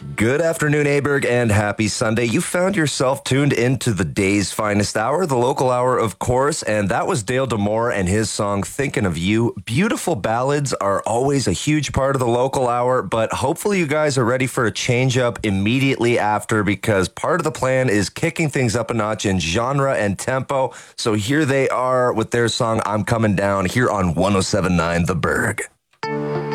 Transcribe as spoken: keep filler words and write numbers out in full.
Good afternoon, Aberg, and happy Sunday. You found yourself tuned into the day's finest hour, the local hour, of course, and that was Dale D'Amore and his song, Thinking of You. Beautiful ballads are always a huge part of the local hour, but hopefully you guys are ready for a change-up immediately after, because part of the plan is kicking things up a notch in genre and tempo. So here they are with their song, I'm Coming Down, here on one oh seven point nine The Berg.